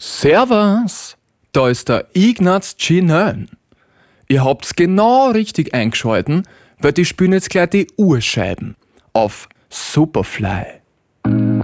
Servus, da ist der Ignaz G. Nön. Ihr habt's genau richtig eingeschalten, weil die spielen jetzt gleich die Urscheiben auf Superfly.